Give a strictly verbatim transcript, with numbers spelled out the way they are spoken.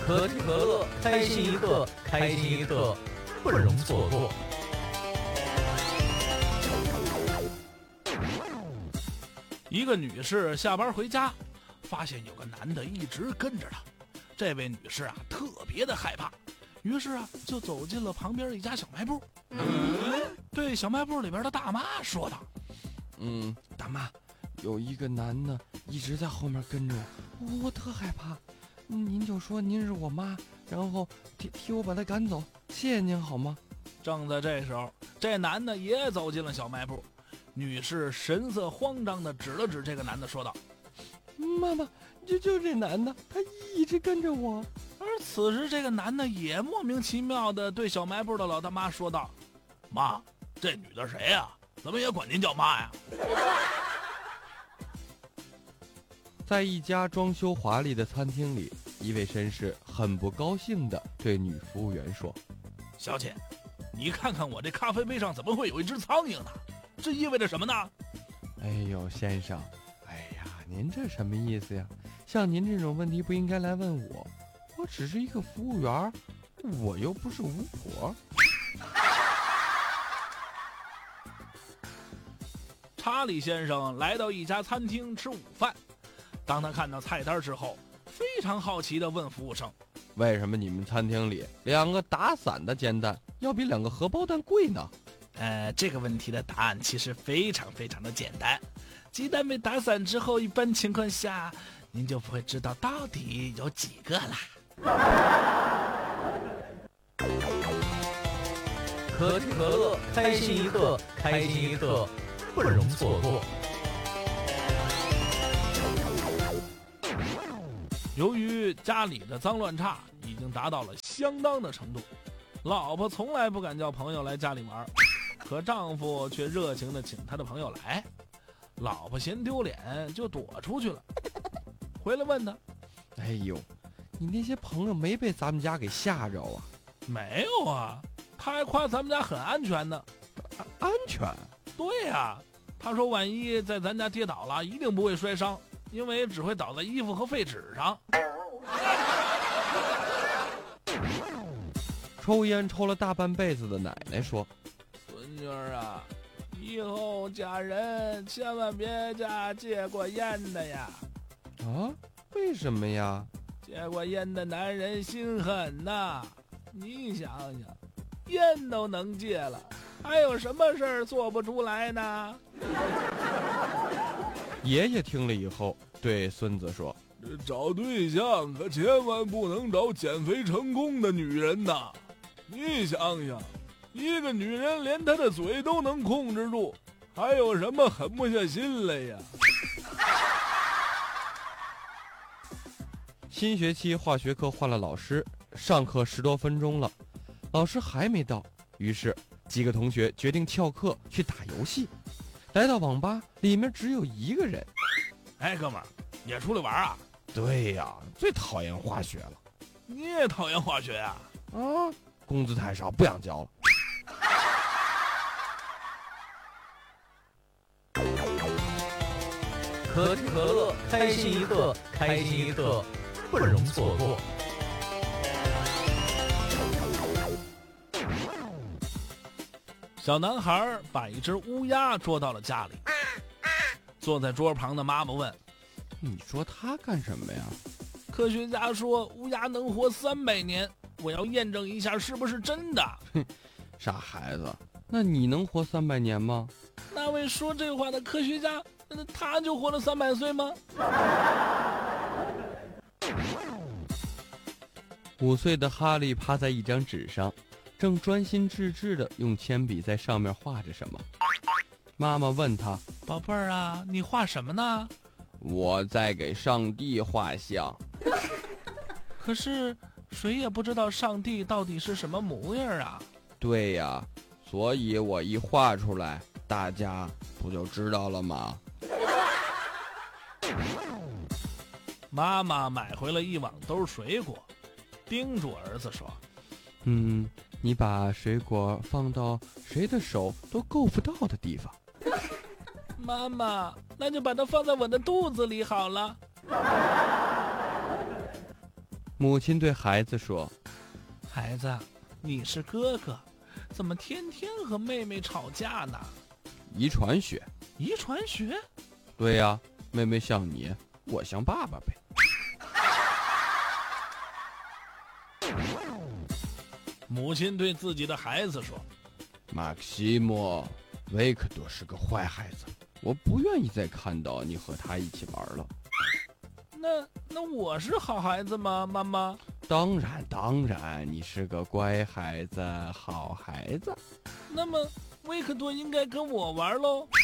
可喜可乐，开心一刻，开心一刻，不容错过。 一个女士下班回家，发现有个男的一直跟着她。这位女士啊，特别的害怕，于是啊，就走进了旁边一家小卖部，嗯、对小卖部里边的大妈说道：“ 嗯，大妈，有一个男的一直在后面跟着我，我特害怕。您就说您是我妈，然后替替我把他赶走，谢谢您好吗？” 正在这时候，这男的也走进了小卖部。女士神色慌张地指了指这个男的，说道：“ 妈妈，就就这男的，他一直跟着我。” 而此时，这个男的也莫名其妙地对小卖部的老大妈说道：“妈，这女的谁呀？怎么也管您叫妈呀？” 在一家装修华丽的餐厅里，一位绅士很不高兴地对女服务员说：“ 小姐，你看看我这咖啡杯上怎么会有一只苍蝇呢？这意味着什么呢？”“ 哎呦，先生，哎呀，您这什么意思呀？像您这种问题不应该来问我，我只是一个服务员，我又不是巫婆。” 查理先生来到一家餐厅吃午饭，当他看到菜单之后，非常好奇地问服务生：“ 为什么你们餐厅里两个打散的煎蛋要比两个荷包蛋贵呢？” 呃，这个问题的答案其实非常非常的简单，鸡蛋被打散之后，一般情况下，您就不会知道到底有几个啦。 可喜可乐，开心一刻，开心一刻，不容错过。 由于家里的脏乱差已经达到了相当的程度，老婆从来不敢叫朋友来家里玩，可丈夫却热情地请他的朋友来。老婆嫌丢脸就躲出去了，回来问他：“ 哎呦，你那些朋友没被咱们家给吓着啊？”“ 没有啊，他还夸咱们家很安全呢。”“ 安全？”“ 对呀，他说万一在咱家跌倒了，一定不会摔伤，因为只会倒在衣服和废纸上。” 抽烟抽了大半辈子的奶奶说：“ 孙女儿啊，以后嫁人千万别嫁戒过烟的呀。”“ 啊，为什么呀？”“ 戒过烟的男人心狠呐，你想想，烟都能戒了，还有什么事儿做不出来呢？” 爷爷听了以后对孙子说：“ 找对象可千万不能找减肥成功的女人呐！你想想，一个女人连她的嘴都能控制住，还有什么狠不下心来呀？” 新学期化学课换了老师，上课十多分钟了，老师还没到，于是几个同学决定翘课去打游戏。来到网吧，里面只有一个人。 “哎，哥们儿，也出来玩啊？”“ 对呀，最讨厌化学了。”“ 你也讨厌化学呀？”“ 啊，工资太少，不想交了。” 可喜可乐，开心一刻，开心一刻，不容错过。 小男孩把一只乌鸦捉到了家里，坐在桌旁的妈妈问：“ 你说他干什么呀？”“ 科学家说乌鸦能活三百年，我要验证一下是不是真的。”“ 哼，傻孩子，那你能活三百年吗？”“ 那位说这话的科学家，那他就活了三百岁吗？” 五岁的哈利趴在一张纸上，正专心致志地用铅笔在上面画着什么。妈妈问他：“ 宝贝儿啊，你画什么呢？”“ 我在给上帝画像。”“ 可是谁也不知道上帝到底是什么模样啊。”“ 对呀，所以我一画出来，大家不就知道了吗？” 妈妈买回了一网兜水果，叮嘱儿子说：“ 嗯，你把水果放到谁的手都够不到的地方。”“ 妈妈，那就把它放在我的肚子里好了。” 母亲对孩子说：“ 孩子，你是哥哥，怎么天天和妹妹吵架呢？ 遗传学。 遗传学？ 对呀，妹妹像你，我像爸爸呗。” 母亲对自己的孩子说：“ 马克西莫，维克多是个坏孩子，我不愿意再看到你和他一起玩了。” 那那我是好孩子吗，妈妈？ 当然当然，你是个乖孩子，好孩子。 那么维克多应该跟我玩喽？